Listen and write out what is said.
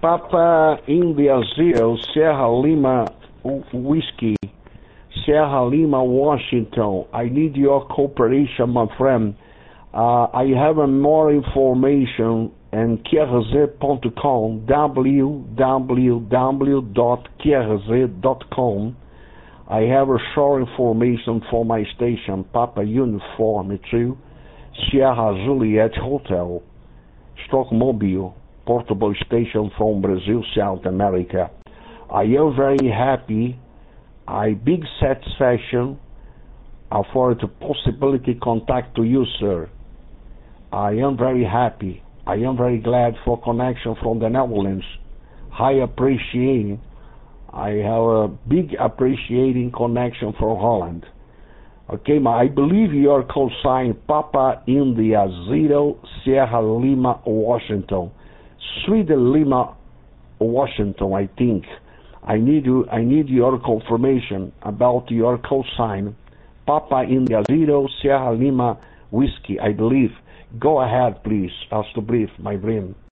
Papa India Zero, Sierra Lima Whiskey, Sierra Lima, Washington. I need your cooperation, my friend. I have more information at qrz.com, www.qrz.com. I have a short information for my station, Papa Uniform 2, Sierra Juliet Hotel, Stockmobile, portable station from Brazil, South America. I am very happy, big satisfaction for the possibility contact to you, sir. I am very happy. I am very glad for connection from the Netherlands. I appreciate. I have a big appreciating connection from Holland. Okay, I believe your call sign Papa India Zero Sierra Lima Washington, Sweden Lima Washington. I think I need your confirmation about your call sign Papa India Zero Sierra Lima Whiskey. I believe. Go ahead, please. As to brief, my friend.